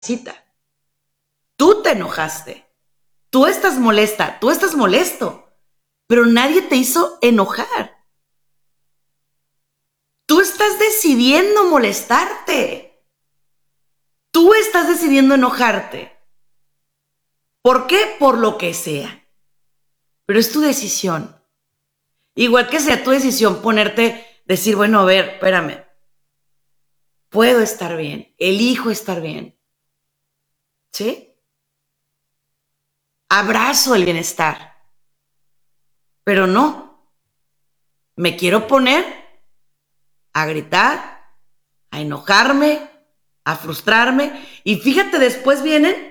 cita. Tú te enojaste. Tú estás molesta. Tú estás molesto. Pero nadie te hizo enojar. Tú estás decidiendo molestarte. Tú estás decidiendo enojarte. ¿Por qué? Por lo que sea. Pero es tu decisión. Igual que sea tu decisión decir, bueno, a ver, espérame. Puedo estar bien. Elijo estar bien. ¿Sí? Abrazo el bienestar. Pero no. Me quiero poner a gritar, a enojarme, a frustrarme. Y fíjate, después vienen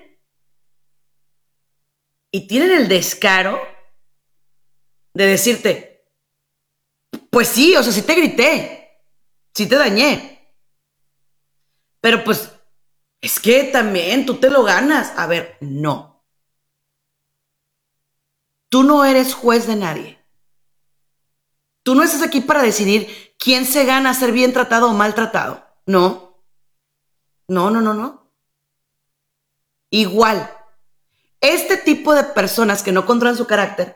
y tienen el descaro de decirte, pues sí, o sea, sí te grité, sí te dañé. Pero pues, es que también tú te lo ganas. A ver, no. Tú no eres juez de nadie. Tú no estás aquí para decidir quién se gana ser bien tratado o maltratado. No. No, no, no, no. Igual, este tipo de personas que no controlan su carácter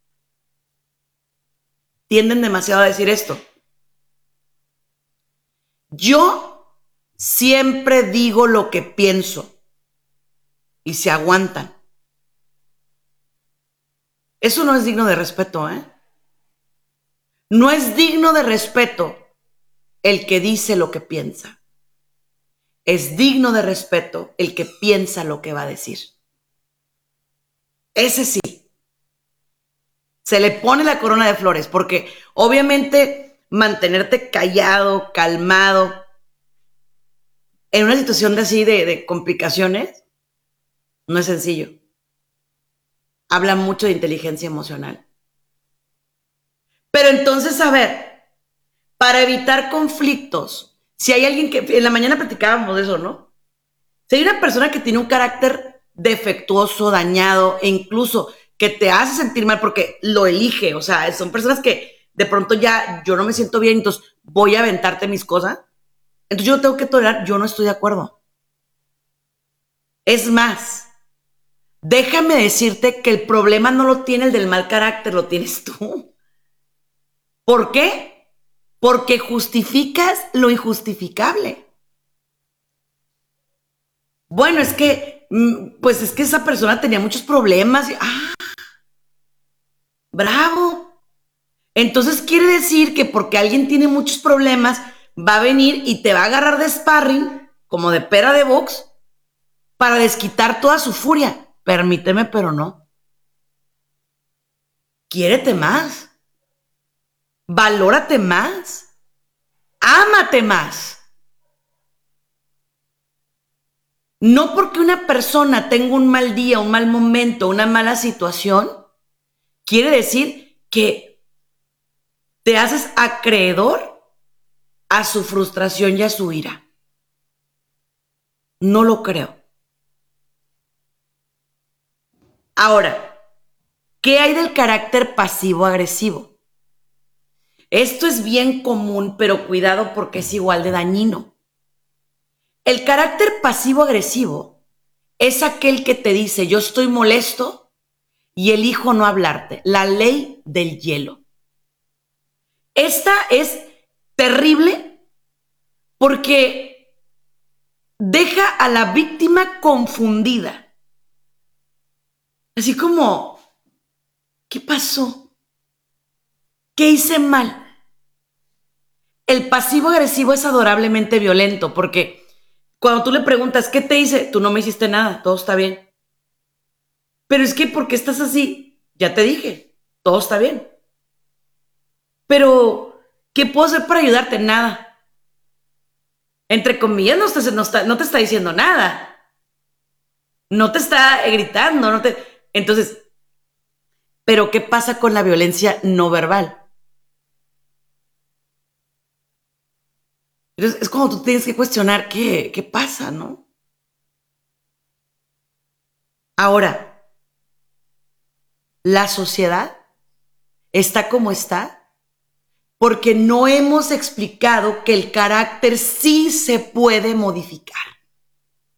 tienden demasiado a decir esto. Yo siempre digo lo que pienso y se aguantan. Eso no es digno de respeto, ¿eh? No es digno de respeto el que dice lo que piensa. Es digno de respeto el que piensa lo que va a decir. Ese sí. Se le pone la corona de flores porque obviamente mantenerte callado, calmado, en una situación de complicaciones, no es sencillo. Habla mucho de inteligencia emocional. Pero entonces, a ver, para evitar conflictos, si hay alguien que, en la mañana platicábamos de eso, ¿no? Si hay una persona que tiene un carácter defectuoso, dañado, e incluso que te hace sentir mal porque lo elige, o sea, son personas que de pronto ya yo no me siento bien, entonces voy a aventarte mis cosas, entonces yo tengo que tolerar, yo no estoy de acuerdo. Es más, déjame decirte que el problema no lo tiene el del mal carácter, lo tienes tú. ¿Por qué? Porque justificas lo injustificable. Bueno, es que, pues es que esa persona tenía muchos problemas. Bravo. Entonces quiere decir que porque alguien tiene muchos problemas, va a venir y te va a agarrar de sparring, como de pera de box, para desquitar toda su furia. Permíteme, pero no. Quiérete más. Valórate más. Ámate más. No porque una persona tenga un mal día, un mal momento, una mala situación, quiere decir que te haces acreedor a su frustración y a su ira. No lo creo. Ahora, ¿qué hay del carácter pasivo-agresivo? Esto es bien común, pero cuidado porque es igual de dañino. El carácter pasivo-agresivo es aquel que te dice, yo estoy molesto y elijo no hablarte. La ley del hielo. Esta es terrible porque deja a la víctima confundida. Así como, ¿qué pasó? ¿Qué hice mal? El pasivo agresivo es adorablemente violento porque cuando tú le preguntas, ¿qué te hice? Tú no me hiciste nada, todo está bien. Pero es que, ¿por qué estás así? Ya te dije, todo está bien. Pero, ¿qué puedo hacer para ayudarte? Nada. Entre comillas, no te está diciendo nada. No te está gritando, no te... Entonces, ¿pero qué pasa con la violencia no verbal? Entonces, es como tú tienes que cuestionar qué pasa, ¿no? Ahora, la sociedad está como está porque no hemos explicado que el carácter sí se puede modificar.